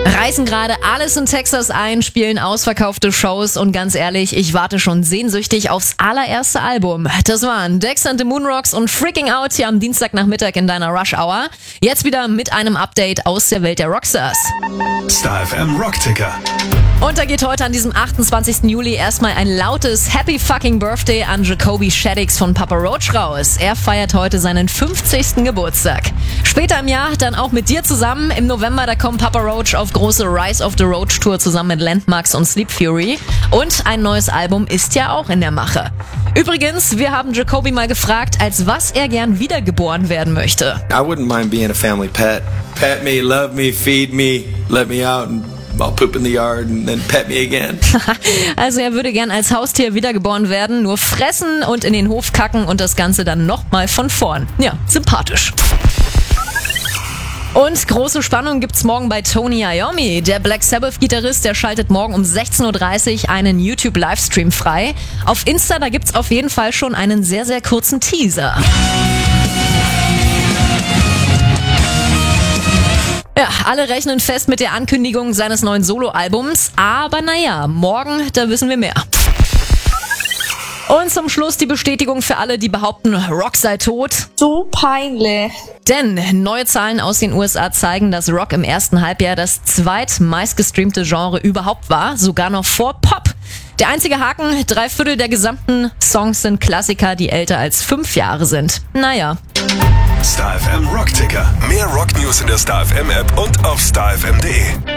Reißen gerade alles in Texas ein, spielen ausverkaufte Shows und ganz ehrlich, ich warte schon sehnsüchtig aufs allererste Album. Das waren Dex and the Moonrocks und Freaking Out hier am Dienstagnachmittag in deiner Rush Hour. Jetzt wieder mit einem Update aus der Welt der Rockstars. Star FM Rockticker. Und da geht heute an diesem 28. Juli erstmal ein lautes Happy fucking Birthday an Jacoby Shaddix von Papa Roach raus. Er feiert heute seinen 50. Geburtstag. Später im Jahr dann auch mit dir zusammen. Im November, da kommt Papa Roach auf große Rise of the Roach Tour zusammen mit Landmarks und Sleep Fury. Und ein neues Album ist ja auch in der Mache. Übrigens, wir haben Jacoby mal gefragt, als was er gern wiedergeboren werden möchte. I wouldn't mind being a family pet. Pet me, love me, feed me, let me out and I'll poop in the yard and then pet me again. Also er würde gern als Haustier wiedergeboren werden, nur fressen und in den Hof kacken und das Ganze dann nochmal von vorn. Ja, sympathisch. Und große Spannung gibt's morgen bei Tony Iommi. Der Black Sabbath-Gitarrist, der schaltet morgen um 16.30 Uhr einen YouTube-Livestream frei. Auf Insta, da gibt's auf jeden Fall schon einen sehr, sehr kurzen Teaser. Ja, alle rechnen fest mit der Ankündigung seines neuen Soloalbums, aber naja, morgen, da wissen wir mehr. Und zum Schluss die Bestätigung für alle, die behaupten, Rock sei tot. So peinlich. Denn neue Zahlen aus den USA zeigen, dass Rock im ersten Halbjahr das zweitmeistgestreamte Genre überhaupt war, sogar noch vor Pop. Der einzige Haken, 3/4 der gesamten Songs sind Klassiker, die älter als 5 Jahre sind. Naja. Star FM Rockticker. Mehr Rocknews in der Star FM App und auf starfm.de.